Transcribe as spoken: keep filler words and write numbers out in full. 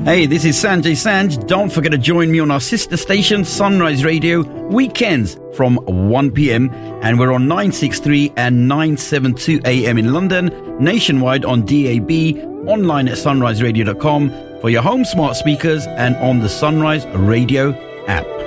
Hey, this is Sanjay Sanj. Don't forget to join me on our sister station, Sunrise Radio, weekends from one p.m. And we're on nine sixty-three and nine seventy-two A M in London, nationwide on D A B, online at sunrise radio dot com, for your home smart speakers and on the Sunrise Radio app.